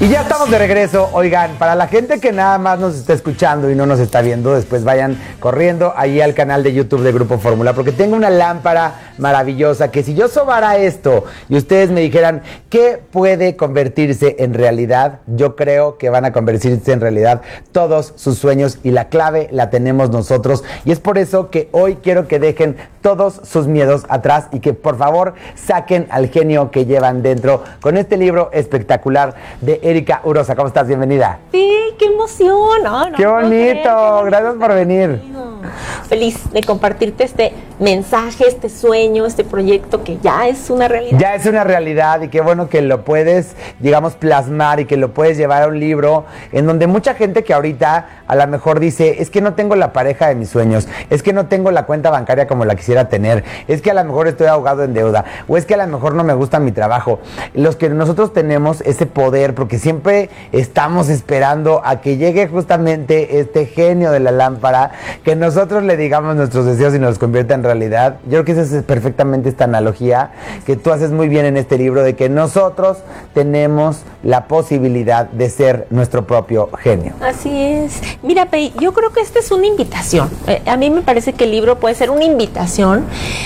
Y ya estamos de regreso. Oigan, para la gente que nada más nos está escuchando y no nos está viendo, después vayan corriendo ahí al canal de YouTube de Grupo Fórmula, porque tengo una lámpara maravillosa que si yo sobara esto y ustedes me dijeran qué puede convertirse en realidad, yo creo que van a convertirse en realidad todos sus sueños, y la clave la tenemos nosotros. Y es por eso que hoy quiero que dejen todos sus miedos atrás y que por favor saquen al genio que llevan dentro con este libro espectacular de Erika Urosa. ¿Cómo estás? Bienvenida. Sí, qué emoción. Qué bonito. Gracias por venir. Feliz de compartirte este mensaje, este sueño, este proyecto que ya es una realidad. Ya es una realidad, y qué bueno que lo puedes, digamos, plasmar y que lo puedes llevar a un libro en donde mucha gente que ahorita a lo mejor dice, es que no tengo la pareja de mis sueños, es que no tengo la cuenta bancaria como la quisiera tener, es que a lo mejor estoy ahogado en deuda, o es que a lo mejor no me gusta mi trabajo. Los que nosotros tenemos ese poder, porque siempre estamos esperando a que llegue justamente este genio de la lámpara, que nosotros le digamos nuestros deseos y nos los convierta en realidad. Yo creo que esa es perfectamente esta analogía que tú haces muy bien en este libro, de que nosotros tenemos la posibilidad de ser nuestro propio genio. Así es. Mira, Pei, yo creo que esta es una invitación. A mí me parece que el libro puede ser una invitación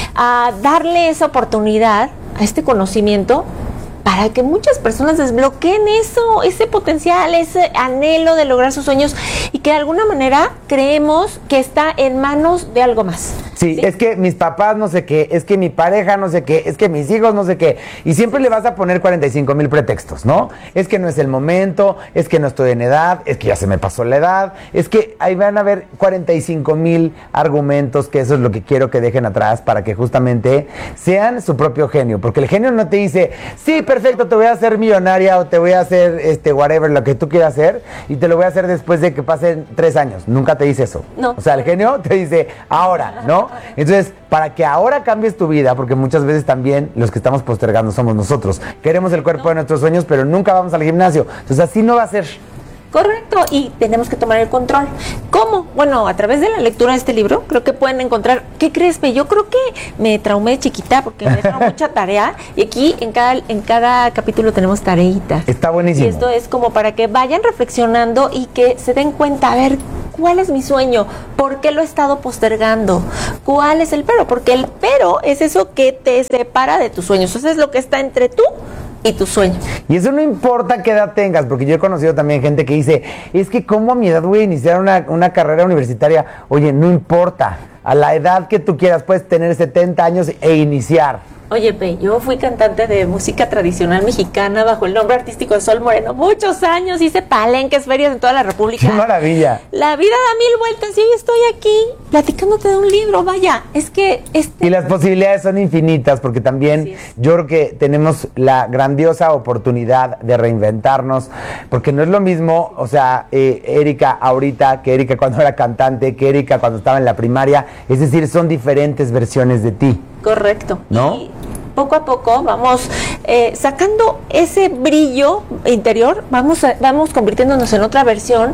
a darle esa oportunidad a este conocimiento para que muchas personas desbloqueen eso, ese potencial, ese anhelo de lograr sus sueños, y que de alguna manera creemos que está en manos de algo más. Sí, es que mis papás no sé qué, es que mi pareja no sé qué, es que mis hijos no sé qué. Y siempre le vas a poner 45,000 pretextos, ¿no? Es que no es el momento, es que no estoy en edad, es que ya se me pasó la edad, es que ahí van a haber 45,000 argumentos, que eso es lo que quiero que dejen atrás para que justamente sean su propio genio. Porque el genio no te dice, sí, perfecto, te voy a hacer millonaria o te voy a hacer whatever, lo que tú quieras hacer, y te lo voy a hacer después de que pasen 3 años. Nunca te dice eso. No. O sea, el genio te dice, ahora, ¿no? Entonces, para que ahora cambies tu vida, porque muchas veces también los que estamos postergando somos nosotros. Queremos el cuerpo de nuestros sueños, pero nunca vamos al gimnasio. Entonces, así no va a ser. Correcto, y tenemos que tomar el control. ¿Cómo? Bueno, a través de la lectura de este libro, creo que pueden encontrar. ¿Qué crees, Pe? Yo creo que me traumé de chiquita porque me dejaron mucha tarea, y aquí en cada capítulo tenemos tareitas. Está buenísimo. Y esto es como para que vayan reflexionando y que se den cuenta, a ver, ¿cuál es mi sueño? ¿Por qué lo he estado postergando? ¿Cuál es el pero? Porque el pero es eso que te separa de tus sueños. Eso es lo que está entre tú y tu sueño. Y eso no importa qué edad tengas, porque yo he conocido también gente que dice, es que ¿cómo a mi edad voy a iniciar una carrera universitaria? Oye, no importa, a la edad que tú quieras puedes tener 70 años e iniciar. Oye, Pe, yo fui cantante de música tradicional mexicana bajo el nombre artístico de Sol Moreno muchos años, hice palenques, ferias en toda la República. ¡Qué maravilla! La vida da 1000 vueltas y hoy estoy aquí platicándote de un libro, vaya, es que Y las posibilidades son infinitas, porque también yo creo que tenemos la grandiosa oportunidad de reinventarnos, porque no es lo mismo, o sea, Erika ahorita que Erika cuando era cantante, que Erika cuando estaba en la primaria, es decir, son diferentes versiones de ti. Correcto. ¿No? Y poco a poco vamos sacando ese brillo interior, vamos convirtiéndonos en otra versión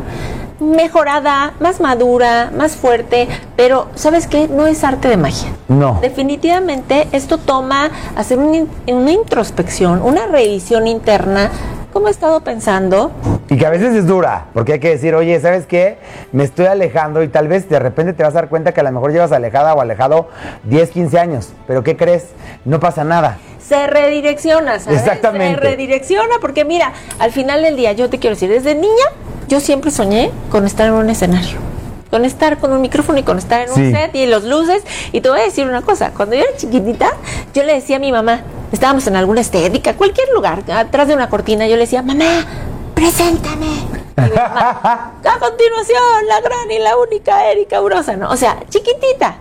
mejorada, más madura, más fuerte, pero ¿sabes qué? No es arte de magia. No. Definitivamente esto toma hacer una introspección, una revisión interna. ¿Cómo he estado pensando? Y que a veces es dura, porque hay que decir, oye, ¿sabes qué? Me estoy alejando, y tal vez de repente te vas a dar cuenta que a lo mejor llevas alejada o alejado 10, 15 años. Pero ¿qué crees? No pasa nada. Se redirecciona, ¿sabes? Exactamente. Se redirecciona, porque mira, al final del día, yo te quiero decir, desde niña, yo siempre soñé con estar en un escenario, con estar con un micrófono y con estar en un set y los luces. Y te voy a decir una cosa, cuando yo era chiquitita, yo le decía a mi mamá, estábamos en alguna estética, cualquier lugar, atrás de una cortina, yo le decía, mamá, preséntame. Y mi mamá, a continuación, la gran y la única Erika Urosa, ¿no? O sea, chiquitita.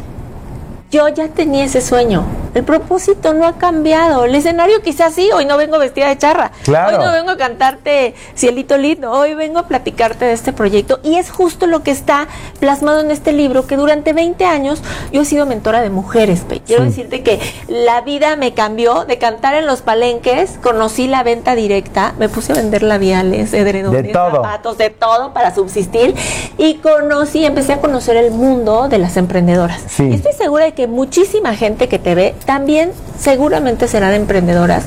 Yo ya tenía ese sueño. El propósito no ha cambiado. El escenario quizás sí. Hoy no vengo vestida de charra. Claro. Hoy no vengo a cantarte Cielito Lindo. Hoy vengo a platicarte de este proyecto. Y es justo lo que está plasmado en este libro, que durante 20 años yo he sido mentora de mujeres. Quiero decirte que la vida me cambió de cantar en los palenques. Conocí la venta directa. Me puse a vender labiales, edredones, zapatos, de todo para subsistir. Y empecé a conocer el mundo de las emprendedoras. Sí. Y estoy segura de que muchísima gente que te ve también seguramente serán emprendedoras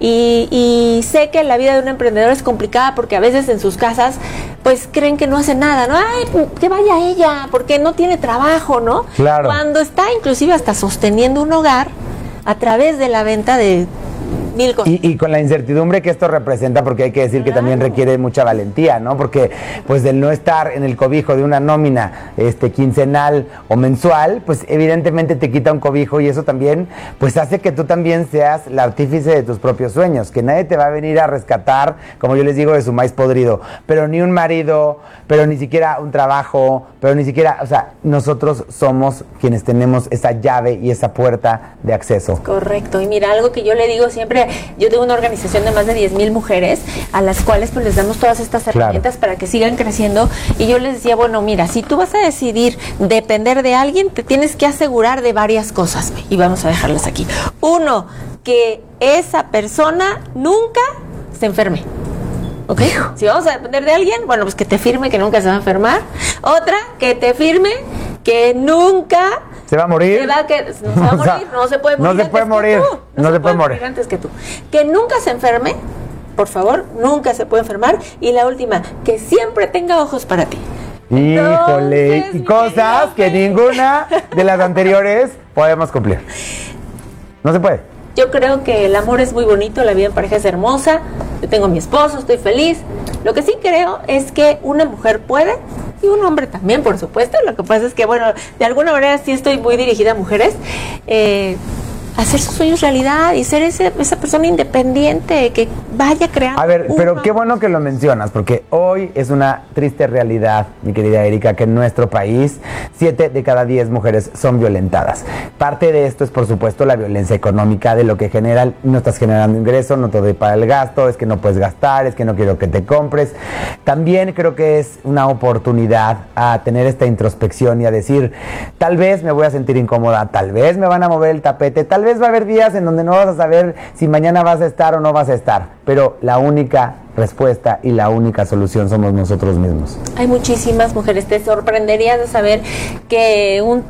y sé que la vida de una emprendedora es complicada porque a veces en sus casas pues creen que no hace nada, ¿no? Ay, que vaya ella, porque no tiene trabajo, ¿no? Claro. Cuando está inclusive hasta sosteniendo un hogar a través de la venta de mil cosas. Y con la incertidumbre que esto representa, porque hay que decir que también requiere mucha valentía, ¿no? Porque pues del no estar en el cobijo de una nómina quincenal o mensual, pues evidentemente te quita un cobijo y eso también pues hace que tú también seas la artífice de tus propios sueños, que nadie te va a venir a rescatar, como yo les digo, de su maíz podrido, pero ni un marido, pero ni siquiera un trabajo, pero ni siquiera, o sea, nosotros somos quienes tenemos esa llave y esa puerta de acceso. Correcto, y mira, algo que yo le digo siempre, yo tengo una organización de más de 10,000 mujeres a las cuales pues les damos todas estas herramientas para que sigan creciendo, y yo les decía, bueno, mira, si tú vas a decidir depender de alguien, te tienes que asegurar de varias cosas, y vamos a dejarlas aquí. Uno, que esa persona nunca se enferme. ¿Ok? Si vamos a depender de alguien, bueno, pues que te firme que nunca se va a enfermar. Otra, que te firme que nunca ¿se va a morir? no se va a morir, no se puede morir. No se puede morir. No se puede morir antes que tú. Que nunca se enferme, por favor, nunca se puede enfermar. Y la última, que siempre tenga ojos para ti. Híjole, Entonces, y cosas que ninguna de las anteriores podemos cumplir. No se puede. Yo creo que el amor es muy bonito, la vida en pareja es hermosa, yo tengo a mi esposo, estoy feliz. Lo que sí creo es que una mujer puede, y un hombre también, por supuesto. Lo que pasa es que, bueno, de alguna manera sí estoy muy dirigida a mujeres, hacer sus sueños realidad y ser esa persona independiente que vaya creando. A ver, pero qué bueno que lo mencionas, porque hoy es una triste realidad, mi querida Erika, que en nuestro país 7 de cada 10 mujeres son violentadas. Parte de esto es, por supuesto, la violencia económica, de lo que genera, no estás generando ingreso, no te doy para el gasto, es que no puedes gastar, es que no quiero que te compres. También creo que es una oportunidad a tener esta introspección y a decir, tal vez me voy a sentir incómoda, tal vez me van a mover el tapete, tal vez va a haber días en donde no vas a saber si mañana vas a estar o no vas a estar, pero la única respuesta y la única solución somos nosotros mismos. Hay muchísimas mujeres, te sorprenderías de saber que un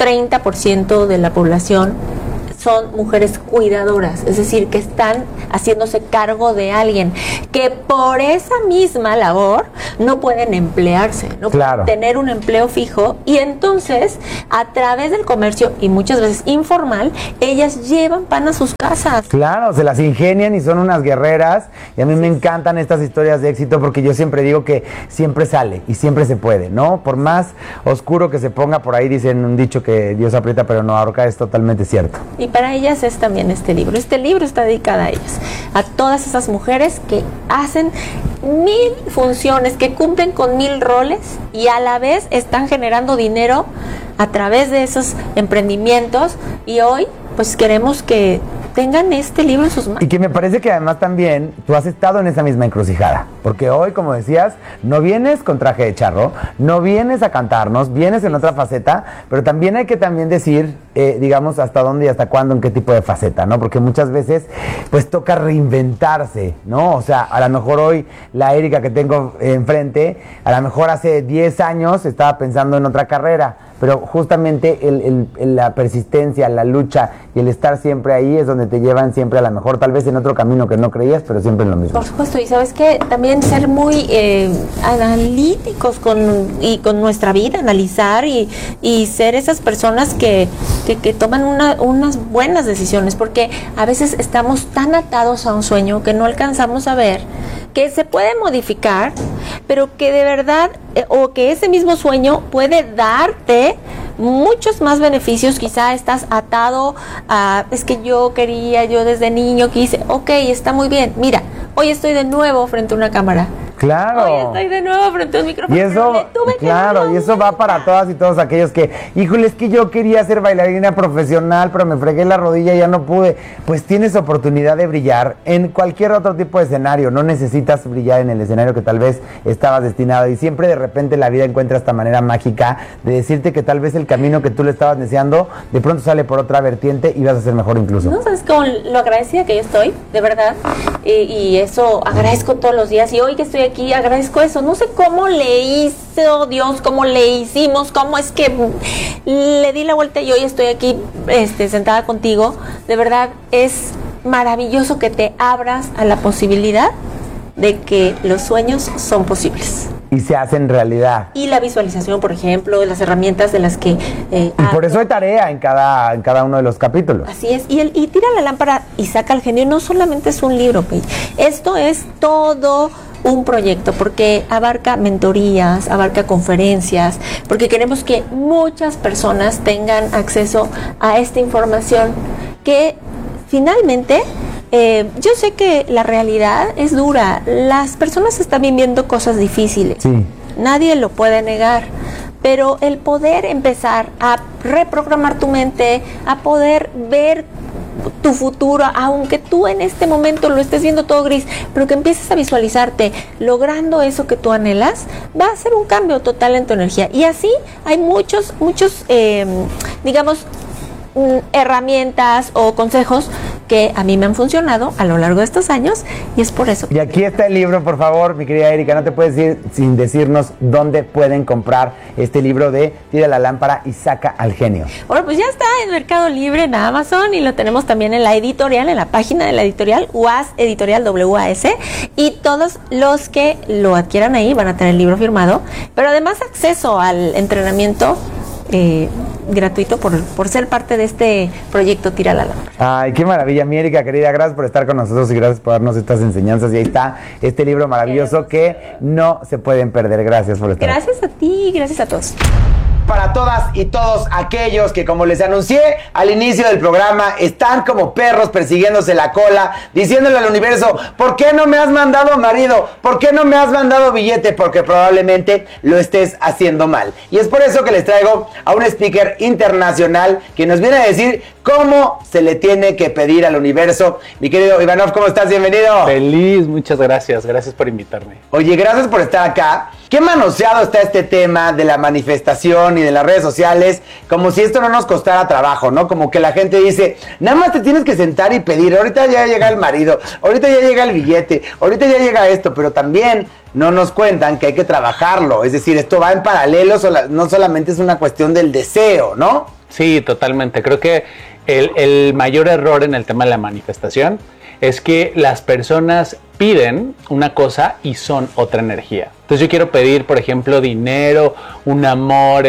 30% de la población son mujeres cuidadoras, es decir, que están haciéndose cargo de alguien, que por esa misma labor no pueden emplearse, no pueden tener un empleo fijo, y entonces a través del comercio, y muchas veces informal, ellas llevan pan a sus casas. Claro, se las ingenian y son unas guerreras, y a mí me encantan estas historias de éxito, porque yo siempre digo que siempre sale y siempre se puede, ¿no? Por más oscuro que se ponga, por ahí dicen un dicho que Dios aprieta pero no ahorca, es totalmente cierto. Y para ellas es también este libro. Este libro está dedicado a ellas, a todas esas mujeres que hacen 1000 funciones, que cumplen con 1000 roles y a la vez están generando dinero a través de esos emprendimientos, y hoy pues queremos que tengan este libro en sus manos. Y que me parece que además también tú has estado en esa misma encrucijada, porque hoy, como decías, no vienes con traje de charro, no vienes a cantarnos, vienes en otra faceta, pero también hay que también decir, digamos, hasta dónde y hasta cuándo, en qué tipo de faceta, ¿no? Porque muchas veces, pues toca reinventarse, ¿no? O sea, a lo mejor hoy la Erika que tengo enfrente, a lo mejor hace 10 años estaba pensando en otra carrera, pero justamente la persistencia, la lucha y el estar siempre ahí es donde te llevan siempre a lo mejor, tal vez en otro camino que no creías, pero siempre en lo mismo. Por supuesto, y sabes que también ser muy analíticos con nuestra vida, analizar y ser esas personas que toman unas buenas decisiones, porque a veces estamos tan atados a un sueño que no alcanzamos a ver que se puede modificar, pero que de verdad, o que ese mismo sueño puede darte muchos más beneficios. Quizá estás atado a, es que yo desde niño quise, ok, está muy bien, mira, hoy estoy de nuevo frente a una cámara. Claro. Hoy estoy de nuevo frente a un micrófono. Y eso, claro, y eso va para todas y todos aquellos que, híjole, es que yo quería ser bailarina profesional, pero me fregué la rodilla y ya no pude. Pues tienes oportunidad de brillar en cualquier otro tipo de escenario. No necesitas brillar en el escenario que tal vez estabas destinado. Y siempre de repente la vida encuentra esta manera mágica de decirte que tal vez el camino que tú le estabas deseando, de pronto sale por otra vertiente y vas a ser mejor incluso. No sabes con lo agradecida que yo estoy, de verdad. Y eso agradezco todos los días. Y hoy que estoy aquí aquí, agradezco eso. No sé cómo le hizo Dios, cómo le hicimos, cómo es que le di la vuelta y hoy estoy aquí sentada contigo. De verdad, es maravilloso que te abras a la posibilidad de que los sueños son posibles. Y se hacen realidad. Y la visualización, por ejemplo, de las herramientas de las que... y por eso hay tarea en cada uno de los capítulos. Así es. Y Tira la lámpara y saca al genio no solamente es un libro, Pei. Esto es todo un proyecto, porque abarca mentorías, abarca conferencias, porque queremos que muchas personas tengan acceso a esta información que finalmente... yo sé que la realidad es dura. Las personas están viviendo cosas difíciles. Sí. Nadie lo puede negar. Pero el poder empezar a reprogramar tu mente, a poder ver tu futuro, aunque tú en este momento lo estés viendo todo gris, pero que empieces a visualizarte logrando eso que tú anhelas, va a ser un cambio total en tu energía. Y así hay muchos, digamos, herramientas o consejos que a mí me han funcionado a lo largo de estos años, y es por eso. Y aquí está el libro, por favor, mi querida Erika, no te puedes ir sin decirnos dónde pueden comprar este libro de Tira la lámpara y saca al genio. Bueno, pues ya está en Mercado Libre, en Amazon, y lo tenemos también en la editorial, en la página de la editorial, UAS Editorial WAS, y todos los que lo adquieran ahí van a tener el libro firmado, pero además acceso al entrenamiento gratuito por ser parte de este proyecto Tira la lámpara. Ay, qué maravilla, mi Erika querida, gracias por estar con nosotros y gracias por darnos estas enseñanzas. Y ahí está este libro maravilloso que no se pueden perder. Gracias por estar. Gracias a ti, gracias a todos. Para todas y todos aquellos que, como les anuncié al inicio del programa, están como perros persiguiéndose la cola, diciéndole al universo: ¿por qué no me has mandado marido? ¿Por qué no me has mandado billete? Porque probablemente lo estés haciendo mal. Y es por eso que les traigo a un speaker internacional que nos viene a decir cómo se le tiene que pedir al universo. Mi querido Ivanov, ¿cómo estás? Bienvenido. Feliz, muchas gracias. Gracias por invitarme. Oye, gracias por estar acá. Qué manoseado está este tema de la manifestación y de las redes sociales, como si esto no nos costara trabajo, ¿no? Como que la gente dice, nada más te tienes que sentar y pedir, ahorita ya llega el marido, ahorita ya llega el billete, ahorita ya llega esto, pero también no nos cuentan que hay que trabajarlo, es decir, esto va en paralelo, no solamente es una cuestión del deseo, ¿no? Sí, totalmente. Creo que el mayor error en el tema de la manifestación es que las personas piden una cosa y son otra energía. Entonces yo quiero pedir, por ejemplo, dinero, un amor,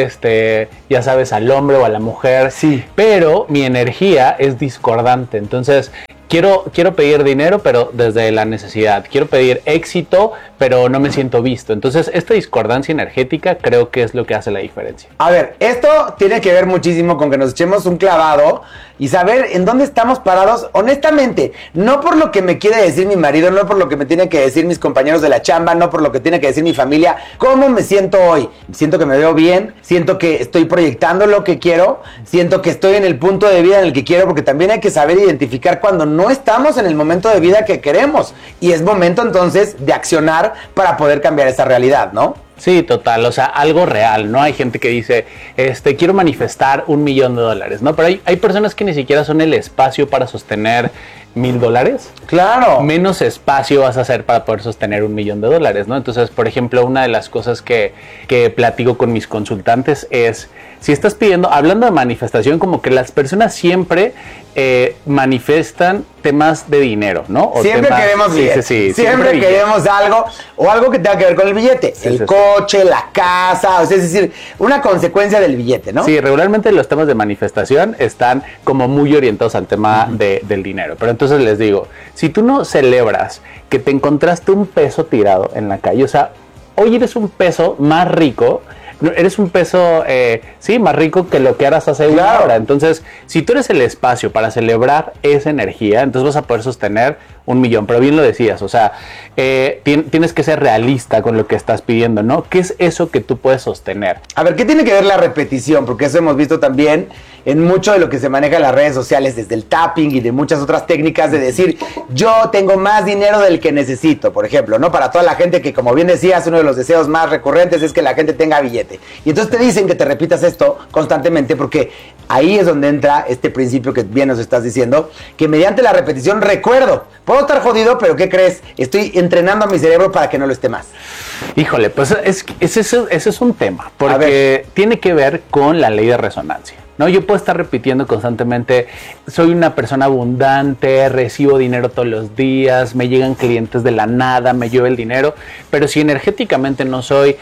ya sabes, al hombre o a la mujer. Sí. Pero mi energía es discordante. Entonces quiero pedir dinero, pero desde la necesidad. Quiero pedir éxito, pero no me siento visto. Entonces esta discordancia energética creo que es lo que hace la diferencia. A ver, esto tiene que ver muchísimo con que nos echemos un clavado y saber en dónde estamos parados honestamente. No por lo que me quiere decir mi marido, no por lo que me tienen que decir mis compañeros de la chamba, no por lo que tiene que decir mi familia. ¿Cómo me siento hoy? Siento que me veo bien, siento que estoy proyectando lo que quiero, siento que estoy en el punto de vida en el que quiero, porque también hay que saber identificar cuando no estamos en el momento de vida que queremos. Y es momento entonces de accionar para poder cambiar esa realidad, ¿no? Sí, total, o sea, algo real, ¿no? Hay gente que dice, quiero manifestar $1,000,000, ¿no? Pero hay personas que ni siquiera son el espacio para sostener $1,000. Claro. Menos espacio vas a hacer para poder sostener $1,000,000, ¿no? Entonces, por ejemplo, una de las cosas que platico con mis consultantes es, si estás pidiendo, hablando de manifestación, como que las personas siempre manifiestan temas de dinero, ¿no? O siempre temas, queremos billete. Sí, siempre queremos algo, o algo que tenga que ver con el billete. El coche, la casa, o sea, es decir, una consecuencia del billete, ¿no? Sí, regularmente los temas de manifestación están como muy orientados al tema del dinero. Pero entonces les digo, si tú no celebras que te encontraste un peso tirado en la calle, o sea, hoy eres un peso más rico, eres un peso, más rico que lo que eras hace una hora. Entonces, si tú eres el espacio para celebrar esa energía, entonces vas a poder sostener $1,000,000. Pero bien lo decías, o sea, tienes que ser realista con lo que estás pidiendo, ¿no? ¿Qué es eso que tú puedes sostener? A ver, ¿qué tiene que ver la repetición? Porque eso hemos visto también, en mucho de lo que se maneja en las redes sociales, desde el tapping y de muchas otras técnicas de decir, yo tengo más dinero del que necesito, por ejemplo, ¿no? Para toda la gente que, como bien decías, uno de los deseos más recurrentes es que la gente tenga billete. Y entonces te dicen que te repitas esto constantemente porque ahí es donde entra este principio que bien nos estás diciendo, que mediante la repetición recuerdo. Puedo estar jodido, pero ¿qué crees? Estoy entrenando a mi cerebro para que no lo esté más. Híjole, pues ese es un tema, porque tiene que ver con la ley de resonancia, ¿no? Yo puedo estar repitiendo constantemente, soy una persona abundante, recibo dinero todos los días, me llegan clientes de la nada, me llueve el dinero, pero si energéticamente no soy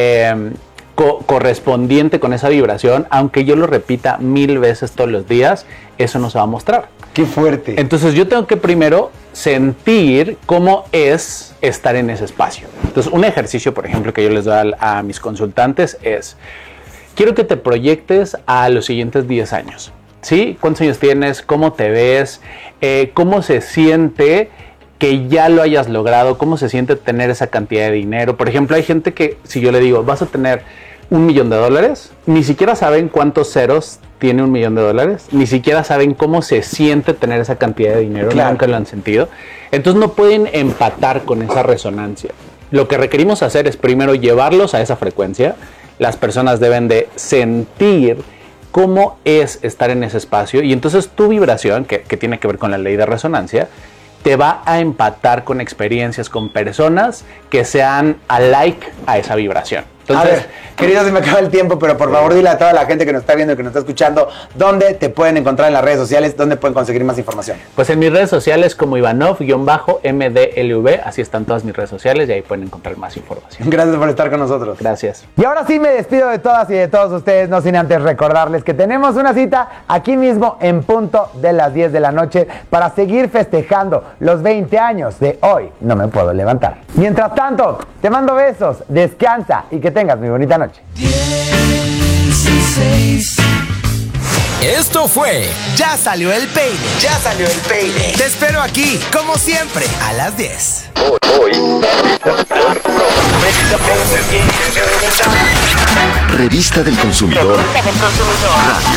correspondiente con esa vibración, aunque yo lo repita 1000 veces todos los días, eso no se va a mostrar. ¡Qué fuerte! Entonces yo tengo que primero sentir cómo es estar en ese espacio. Entonces un ejercicio, por ejemplo, que yo les doy a mis consultantes es, quiero que te proyectes a los siguientes 10 años, ¿sí? ¿Cuántos años tienes? ¿Cómo te ves? ¿Cómo se siente que ya lo hayas logrado? ¿Cómo se siente tener esa cantidad de dinero? Por ejemplo, hay gente que, si yo le digo, vas a tener $1 millón, ni siquiera saben cuántos ceros tiene $1 millón, ni siquiera saben cómo se siente tener esa cantidad de dinero, claro. Nunca lo han sentido. Entonces no pueden empatar con esa resonancia. Lo que requerimos hacer es primero llevarlos a esa frecuencia. Las personas deben de sentir cómo es estar en ese espacio y entonces tu vibración, que tiene que ver con la ley de resonancia, te va a empatar con experiencias, con personas que sean alike a esa vibración. Entonces, a ver, queridos, se me acaba el tiempo, pero por favor dile a toda la gente que nos está viendo y que nos está escuchando, ¿dónde te pueden encontrar en las redes sociales? ¿Dónde pueden conseguir más información? Pues en mis redes sociales como Ivanov-MDLV, así están todas mis redes sociales y ahí pueden encontrar más información. Gracias por estar con nosotros. Gracias. Y ahora sí me despido de todas y de todos ustedes, no sin antes recordarles que tenemos una cita aquí mismo en punto de las 10 de la noche para seguir festejando los 20 años de Hoy No Me Puedo Levantar. Mientras tanto, te mando besos, descansa y que tengas muy bonita noche. 16. Esto fue Ya Salió el Peine. Ya Salió el Peine. Te espero aquí, como siempre, a las 10. Revista del Consumidor. Radio.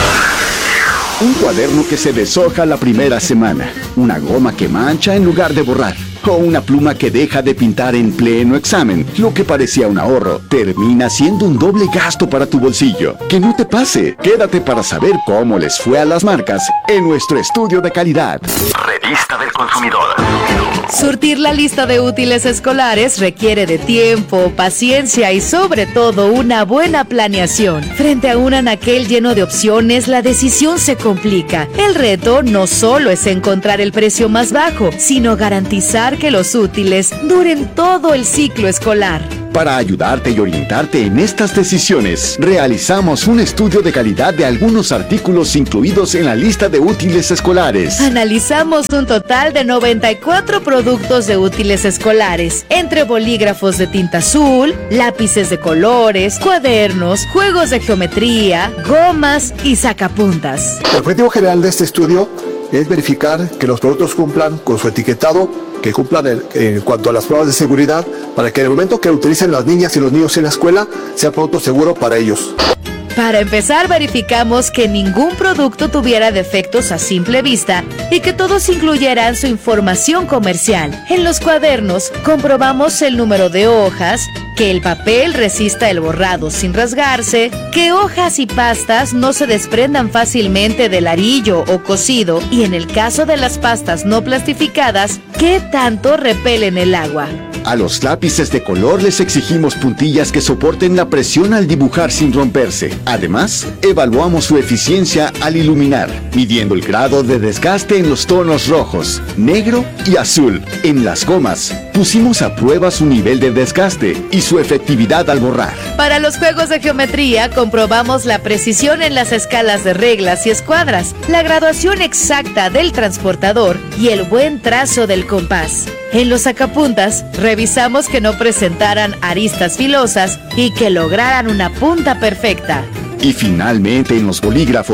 Un cuaderno que se deshoja la primera semana. Una goma que mancha en lugar de borrar. O una pluma que deja de pintar en pleno examen. Lo que parecía un ahorro termina siendo un doble gasto para tu bolsillo. Que no te pase. Quédate para saber cómo les fue a las marcas en nuestro estudio de calidad. Revista del Consumidor. Surtir la lista de útiles escolares requiere de tiempo, paciencia y sobre todo una buena planeación. Frente a un anaquel lleno de opciones, la decisión se complica. El reto no solo es encontrar el precio más bajo, sino garantizar que los útiles duren todo el ciclo escolar. Para ayudarte y orientarte en estas decisiones, realizamos un estudio de calidad de algunos artículos incluidos en la lista de útiles escolares. Analizamos un total de 94 productos de útiles escolares, entre bolígrafos de tinta azul, lápices de colores, cuadernos, juegos de geometría, gomas y sacapuntas. El objetivo general de este estudio es verificar que los productos cumplan con su etiquetado, que cumplan en cuanto a las pruebas de seguridad, para que en el momento que utilicen las niñas y los niños en la escuela, sea producto seguro para ellos. Para empezar, verificamos que ningún producto tuviera defectos a simple vista y que todos incluyeran su información comercial. En los cuadernos, comprobamos el número de hojas, que el papel resista el borrado sin rasgarse, que hojas y pastas no se desprendan fácilmente del arillo o cosido y en el caso de las pastas no plastificadas, que tanto repelen el agua. A los lápices de color les exigimos puntillas que soporten la presión al dibujar sin romperse. Además, evaluamos su eficiencia al iluminar, midiendo el grado de desgaste en los tonos rojos, negro y azul. En las gomas, pusimos a prueba su nivel de desgaste y su efectividad al borrar. Para los juegos de geometría, comprobamos la precisión en las escalas de reglas y escuadras, la graduación exacta del transportador y el buen trazo del compás. En los sacapuntas, revisamos que no presentaran aristas filosas y que lograran una punta perfecta. Y finalmente en los bolígrafos,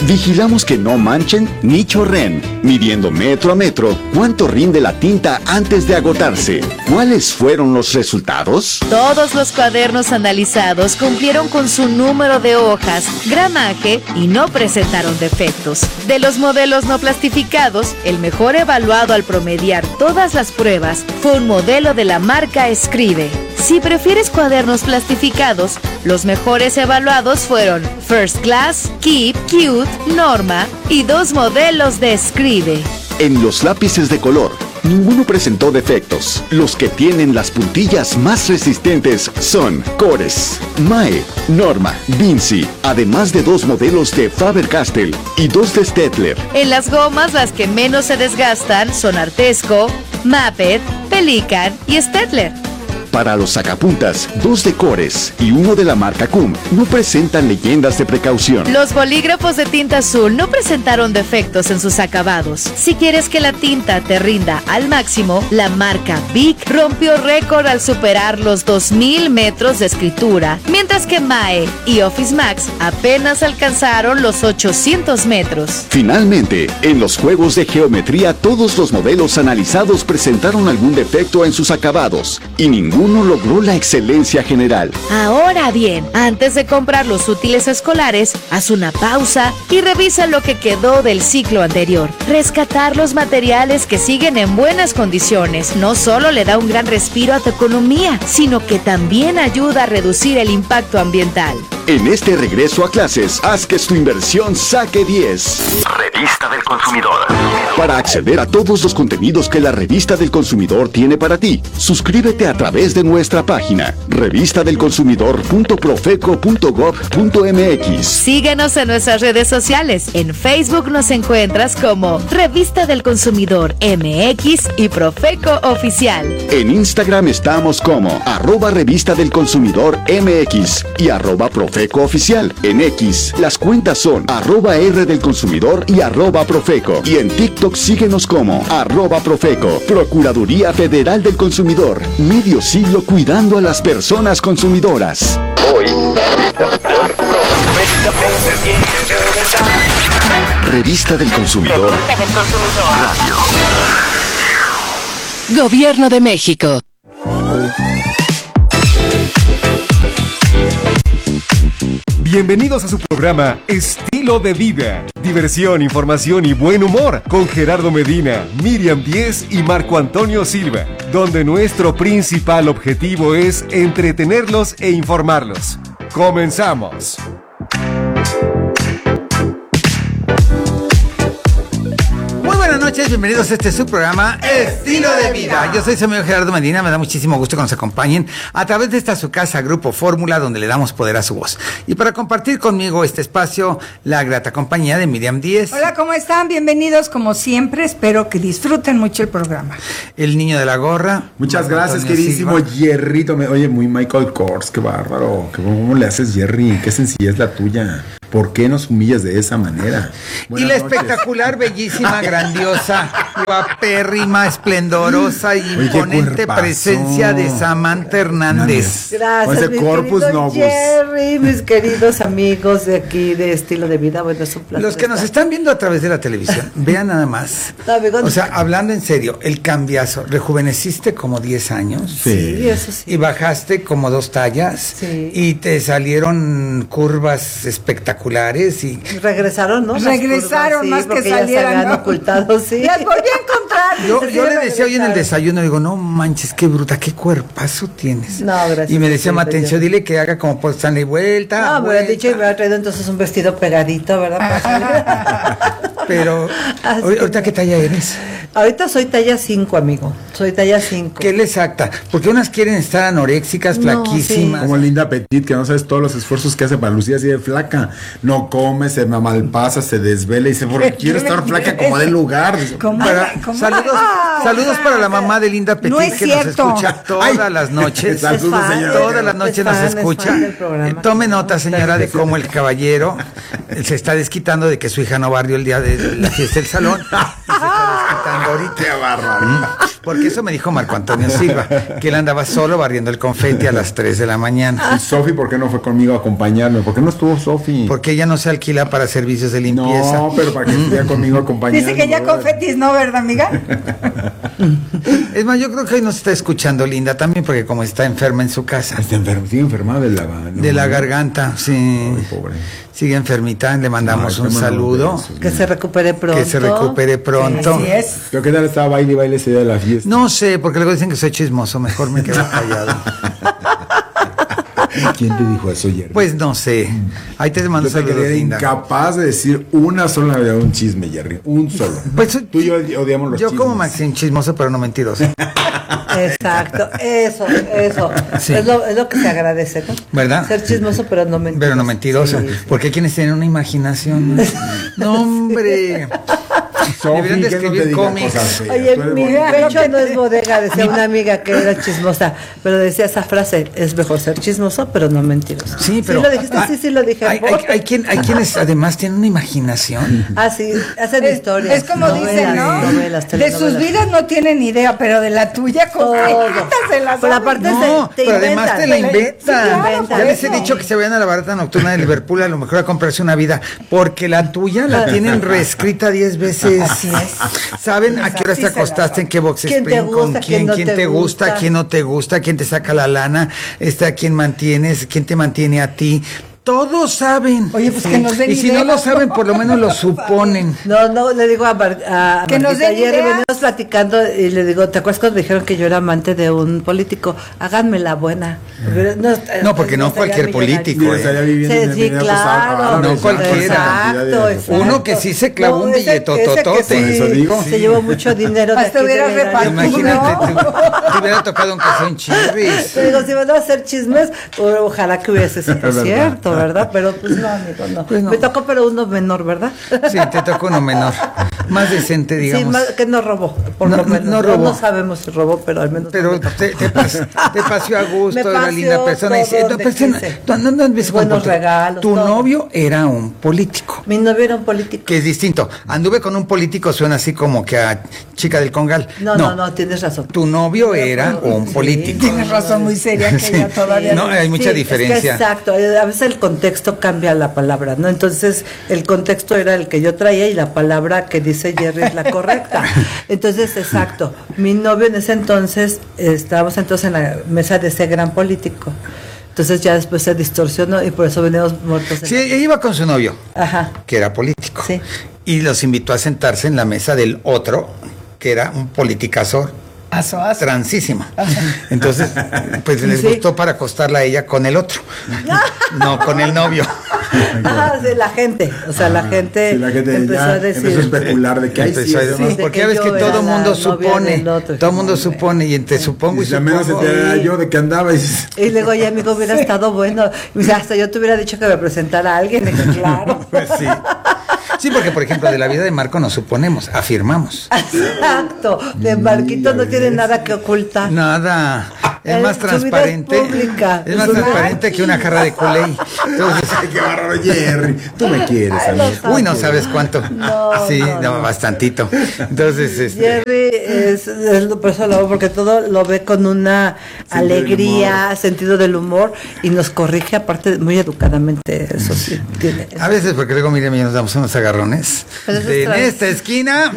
Vigilamos que no manchen ni chorren, midiendo metro a metro cuánto rinde la tinta antes de agotarse. ¿Cuáles fueron los resultados? Todos los cuadernos analizados cumplieron con su número de hojas, gramaje y no presentaron defectos. De los modelos no plastificados, el mejor evaluado al promediar todas las pruebas fue un modelo de la marca Escribe. Si prefieres cuadernos plastificados, los mejores evaluados fueron First Class, Keep, Cute, Norma y 2 modelos de Escribe. En los lápices de color, ninguno presentó defectos. Los que tienen las puntillas más resistentes son Cores, Mae, Norma, Vinci, además de 2 modelos de Faber-Castell y 2 de Staedtler. En las gomas, las que menos se desgastan son Artesco, Maped, Pelican y Staedtler. Para los sacapuntas, 2 de Cores y 1 de la marca Cum no presentan leyendas de precaución. Los bolígrafos de tinta azul no presentaron defectos en sus acabados. Si quieres que la tinta te rinda al máximo, la marca Bic rompió récord al superar los 2000 metros de escritura, mientras que Mae y Office Max apenas alcanzaron los 800 metros. Finalmente, en los juegos de geometría, todos los modelos analizados presentaron algún defecto en sus acabados y ninguno logró la excelencia general. Ahora bien, antes de comprar los útiles escolares, haz una pausa y revisa lo que quedó del ciclo anterior. Rescatar los materiales que siguen en buenas condiciones no solo le da un gran respiro a tu economía, sino que también ayuda a reducir el impacto ambiental. En este regreso a clases, haz que tu inversión saque 10. Revista del Consumidor. Para acceder a todos los contenidos que la Revista del Consumidor tiene para ti, suscríbete a través de nuestra página revistadelconsumidor.profeco.gov.mx. Síguenos en nuestras redes sociales. En Facebook nos encuentras como Revista del Consumidor MX y Profeco Oficial. En Instagram estamos como @Revista del Consumidor MX y @Profeco Oficial. En X, las cuentas son @R del Consumidor y @Profeco. Y en TikTok síguenos como @Profeco. Procuraduría Federal del Consumidor. Medio siglo cuidando a las personas consumidoras. Hoy, Revista del Consumidor Radio. Gobierno de México. Bienvenidos a su programa Estilo de Vida. Diversión, información y buen humor con Gerardo Medina, Miriam Díez y Marco Antonio Silva, donde nuestro principal objetivo es entretenerlos e informarlos. ¡Comenzamos! Buenas noches, bienvenidos a este su programa Estilo de Vida. Yo soy su amigo Gerardo Medina, me da muchísimo gusto que nos acompañen a través de esta su casa, Grupo Fórmula, donde le damos poder a su voz. Y para compartir conmigo este espacio, la grata compañía de Miriam Díez. Hola, ¿cómo están? Bienvenidos como siempre, espero que disfruten mucho el programa. El niño de la gorra. Muchas gracias, queridísimo Jerrito. Oye, muy Michael Kors, qué bárbaro. ¿Cómo le haces, Jerry? Qué sencilla es la tuya. ¿Por qué nos humillas de esa manera? Buenas y la noches. Espectacular, bellísima, grandiosa, guapérrima, esplendorosa y imponente presencia de Samantha Hernández. Gracias, mis Corpus Novus. Jerry, mis queridos amigos de aquí de Estilo de Vida. Bueno, es un placer. Los que nos están viendo a través de la televisión, vean nada más. O sea, hablando en serio, el cambiazo. Rejuveneciste como 10 años. Sí, eso sí. Y bajaste como 2 tallas. Sí. Y te salieron curvas espectaculares. Y regresaron, ¿no? Regresaron curvas, más que salieran, ¿no? Ocultados, sí. Las volví a encontrar. Yo le decía hoy en el desayuno, digo, no manches, qué bruta, qué cuerpazo tienes. No, gracias. Y me decía Matencio, dile que haga como por Stanley vuelta. No, me hubiera dicho y me hubiera traído entonces un vestido pegadito, ¿verdad? Pero, ¿ahorita qué talla eres? Ahorita soy talla 5, amigo. Soy talla 5. ¿Qué le exacta? Porque unas quieren estar anoréxicas, flaquísimas. Sí. Como Linda Petit, que no sabes todos los esfuerzos que hace para lucir así de flaca. No come, se malpasa, se desvela y dice, porque quiero estar flaca como de lugar. Saludos para la mamá de Linda Petit, no es que cierto. Nos escucha todas las noches. Saludos, señora. Todas las noches nos escucha. Tome nota, señora, de cómo el caballero se está desquitando de que su hija no barrió el día de la fiesta del salón. Y se está desquitando ahorita. Qué bárbaro. Porque eso me dijo Marco Antonio Silva, que él andaba solo barriendo el confeti a las 3 de la mañana. ¿Y Sofi por qué no fue conmigo a acompañarme? ¿Por qué no estuvo Sofi? Porque ella no se alquila para servicios de limpieza. No, pero para que estuviera conmigo acompañando. Dice que ya confetis no, ¿verdad, amiga? Es más, yo creo que hoy nos está escuchando Linda también, porque como está enferma en su casa. Está enferma, sigue enferma de la garganta, sí. Ay, pobre. Sigue enfermita, le mandamos un saludo. Que se recupere pronto. Que se recupere pronto. Así es. ¿Pero qué tal estaba baile ese día de la fiesta? No sé, porque luego dicen que soy chismoso, mejor me quedo callado. ¿Quién te dijo eso, Jerry? Pues no sé. Ahí te mando Yo te saludos, quedé Linda. incapaz de decir una sola vez un chisme, Jerry. Un solo. Pues, tú y yo odiamos los chismes. Yo como Maxine, chismoso pero no mentiroso. Exacto, eso. Sí. Es lo que se agradece, ¿no? ¿Verdad? Ser chismoso, pero no mentiroso. Pero no mentiroso. Sí. Porque hay quienes tienen una imaginación. No, hombre. Deberían de escribir cómics. Oye, mi pecho no es bodega, decía una amiga que era chismosa, pero decía esa frase, es mejor ser chismoso, pero no mentiroso. Sí, pero... ¿Sí lo dijiste? Sí, lo dije. Hay quienes además tienen una imaginación. Ah, sí, hacen historias. Es como dicen, ¿no? De sus vidas no tienen idea, pero de la tuya, como se las Pero aparte te pero además te la inventan. Sí, claro, Ya les he dicho que se vayan a la barata nocturna de Liverpool a lo mejor a comprarse una vida, porque la tuya la tienen reescrita 10 veces. Así es. ¿Saben a qué hora te acostaste, en qué box spring, con quién te gusta, quién no te gusta, quién te saca la lana, a quién mantienes, quién te mantiene a ti? Todos saben. Oye, pues que nos den Y si ideas. no lo saben, por lo menos lo suponen. No, le digo a Que nos Marquita, den ayer ideas. venimos platicando y le digo, ¿te acuerdas cuando dijeron que yo era amante de un político? Háganme la buena. No, porque no cualquier político. Sí, claro. No cualquiera. Exacto. Uno que sí se clavó un ese billetototote. que Por eso digo. Se llevó mucho dinero de Hasta aquí hubiera del erario. repartido. Imagínate, te hubiera tocado un café en Chirris. Le digo, si van a hacer chismes, ojalá que hubiese sido cierto, ¿verdad? Pero pues no, amigo, no. Pues no. Me tocó, pero uno menor, ¿verdad? Sí, te tocó uno menor. Más decente, digamos. Sí, que no robó, por No, lo menos. no robó. No sabemos si robó, pero al menos. Pero no me tocó. te paseó a gusto, Me era paseó linda persona. Y todo donde quise. Buenos regalos, Tu todo. novio era un político. Mi novio era un político. Que es distinto. Anduve con un político, suena así como que a chica del Congal. No, tienes razón. Tu novio era un político. Tienes razón, muy seria, que Sí. ella todavía No, hay mucha Sí, diferencia. es que exacto, a veces el contexto cambia la palabra, ¿no? Entonces, el contexto era el que yo traía y la palabra que dice Jerry es la correcta. Entonces, exacto. Mi novio en ese entonces, estábamos entonces en la mesa de ese gran político. Entonces ya después se distorsionó y por eso venimos muertos. Sí, ella iba con su novio, Ajá. que era político. Sí. Y los invitó a sentarse en la mesa del otro, que era un politicazo transísimo. Entonces, pues les Sí. gustó para acostarla a ella con el otro, no con el novio. Sí, la gente, o sea, la gente, Sí, la gente empezó ya a decir. empezó a especular de que hay Empezó a decir, sí, de porque que ya ves yo que era todo el la mundo novia supone, del otro. todo el mundo supone, y entre supongo y Y la menos se supongo. te era yo de que andaba y Y luego ya amigo hubiera estado bueno. Y me dice, hasta yo te hubiera dicho que me presentara a alguien. Y dije, claro. Pues sí. Sí, porque por ejemplo, de la vida de Marco nos suponemos, afirmamos. Exacto. De Marquito no tiene nada que ocultar. Nada. Es más su vida es transparente. pública. Es más Su vida- transparente que una jarra de Kool-Aid. Entonces, Ay, qué bárbaro, Jerry. Tú me quieres, Ay, amigo. no uy, no sabes cuánto. No, Sí, no, no, no. bastantito. Entonces, Jerry por eso lo hago, porque todo lo ve con una Sentido del alegría, sentido del humor, y nos corrige aparte muy educadamente, eso sí. Tiene. a veces, porque luego, mire, nos damos unos agarrones. Pero eso De es en esta esquina,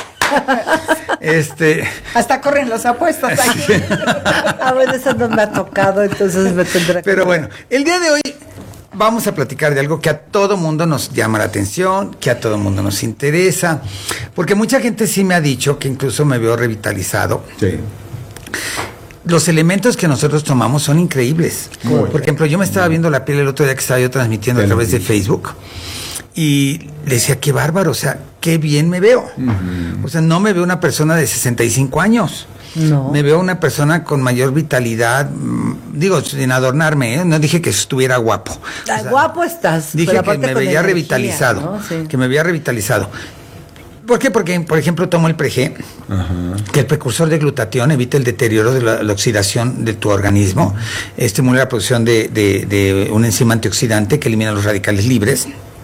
Hasta corren los apuestos aquí. Ah, bueno, eso no me ha tocado, entonces me tendrá que... Pero bueno, el día de hoy vamos a platicar de algo que a todo mundo nos llama la atención, que a todo mundo nos interesa, porque mucha gente sí me ha dicho que incluso me veo revitalizado. Sí. Los elementos que nosotros tomamos son increíbles. Por ejemplo, yo me estaba viendo la piel el otro día que estaba yo transmitiendo a través de Facebook y le decía, qué bárbaro, o sea, qué bien me veo. O sea, no me veo una persona de 65 años. No. Me veo una persona con mayor vitalidad, digo, sin adornarme, ¿eh? No dije que estuviera guapo. O Ay, sea, guapo estás. dije pero que aparte me con veía energía, revitalizado, ¿no? Sí. que me veía revitalizado. ¿Por qué? Porque, por ejemplo, tomo el Preg, que el precursor de glutatión evita el deterioro de la oxidación de tu organismo, estimula la producción de una enzima antioxidante que elimina los radicales libres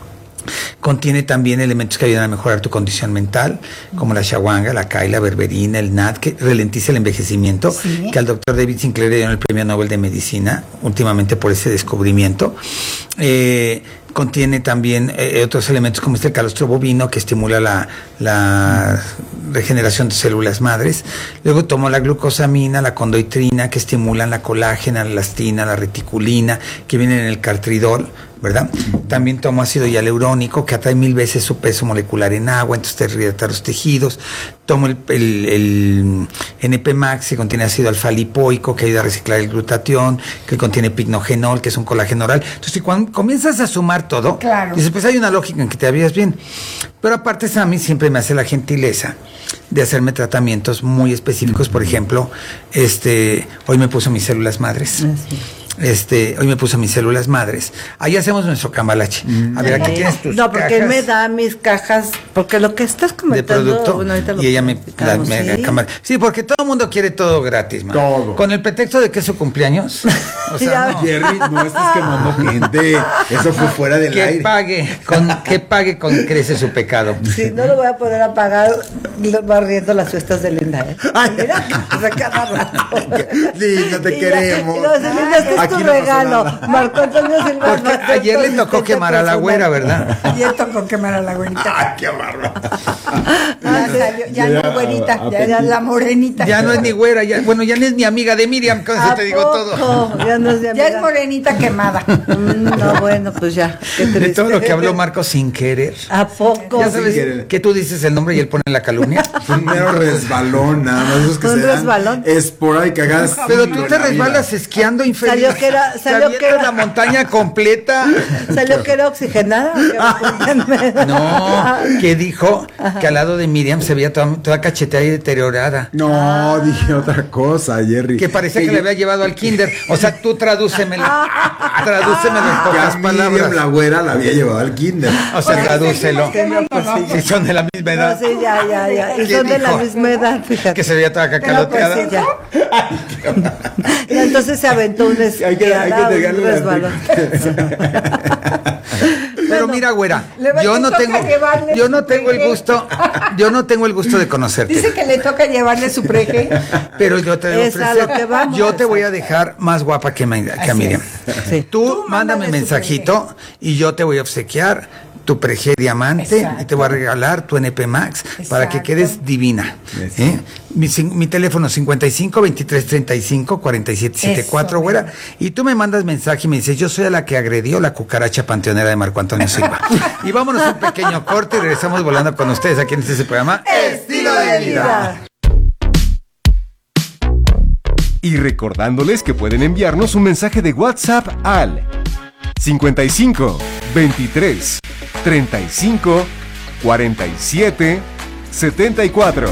Contiene también elementos que ayudan a mejorar tu condición mental, como la shawanga, la kai, la berberina, el nat, que ralentiza el envejecimiento, que al doctor David Sinclair le dieron el premio Nobel de Medicina últimamente por ese descubrimiento. Contiene también otros elementos como el calostro bovino, que estimula la regeneración de células madres. Luego tomó la glucosamina, la condoitrina, que estimulan la colágena, la elastina, la reticulina, que vienen en el cartridol, ¿verdad? También tomo ácido hialurónico, que atrae 1000 veces su peso molecular en agua, entonces te rehidrata los tejidos. Tomo el NP Max, que contiene ácido alfa-lipoico, que ayuda a reciclar el glutatión, que contiene pignogenol, que es un colágeno oral. Entonces, cuando comienzas a sumar todo, dices, pues hay una lógica en que te veas bien. Pero aparte, a mí siempre me hace la gentileza de hacerme tratamientos muy específicos. Por ejemplo, hoy me puso mis células madres. Hoy me puso mis células madres. Ahí hacemos nuestro cambalache. A ver, aquí tienes tus No, porque cajas él me da mis cajas, porque lo que estás comentando... de producto, bueno, ahorita lo y ella me platicamos, ¿sí? Sí, porque todo el mundo quiere todo gratis, man. Todo. Con el pretexto de que es su cumpleaños. O sea, no. Jerry, no estás quemando gente. Eso fue fuera del aire. Que pague con crece su pecado. Sí, no lo voy a poder apagar barriendo las fiestas de Linda, ¿eh? Mira, o sea, cada rato. Sí, no te queremos. Linda, este es tu regalo. Marco Antonio Silva. Porque ayer le tocó quemar a la güera, ¿verdad? Ayer tocó quemar a la güerita. ¡Ay, qué bárbaro! Ya no es güerita, ya es la morenita. Ya no es ni güera, ya no es ni amiga de Miriam, con eso te digo todo. Ya no es de amiga. Ya es morenita quemada. No, bueno, pues ya. Qué De triste. todo lo que habló Marco sin querer. ¿A poco? Ya sabes que tú dices el nombre y él pone la calumnia. Fue un mero resbalón, nada más. Esos que ¿Un se dan resbalón? esporádicas. Pero tú te resbalas esquiando infeliz. Salió que era la montaña completa. ¿Salió que era oxigenada? No, que dijo que al lado de Miriam se veía toda cacheteada y deteriorada. No, dije otra cosa, Jerry. Que parecía que le había llevado al kinder. O sea, tú tradúcemelo en pocas palabras. Miriam la güera la había llevado al kinder. O sea, tradúcelo. Si son de la misma edad. No, sí, ya. Y son de la misma edad, fíjate. Que se veía toda cacaloteada. Pues, sí, ya. Entonces se aventó un resbalón. Pero mira, güera, yo no tengo el gusto de conocerte. Dice que le toca llevarle su preje. Pero yo te voy a ofrecer, yo te voy a dejar más guapa que a Miriam. Sí. Tú mándame mensajito y yo te voy a obsequiar tu preje diamante y te voy a regalar tu NP Max para que quedes divina. Mi teléfono 55 23 35 47 74, güera, y tú me mandas mensaje y me dices, yo soy a la que agredió la cucaracha panteonera de Marco Antonio Silva. Y vámonos a un pequeño corte y regresamos volando con ustedes aquí en este programa Estilo de Vida. Y recordándoles que pueden enviarnos un mensaje de WhatsApp al 55 23 35 47 74.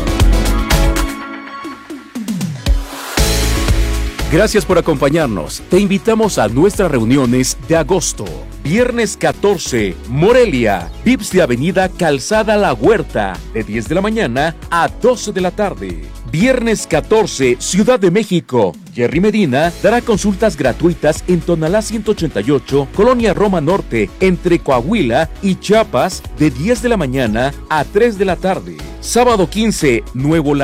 Gracias por acompañarnos. Te invitamos a nuestras reuniones de agosto. Viernes 14, Morelia, Vips de Avenida Calzada La Huerta, de 10 de la mañana a 12 de la tarde. Viernes 14, Ciudad de México. Jerry Medina dará consultas gratuitas en Tonalá 188, Colonia Roma Norte, entre Coahuila y Chiapas, de 10 de la mañana a 3 de la tarde. Sábado 15, Nuevo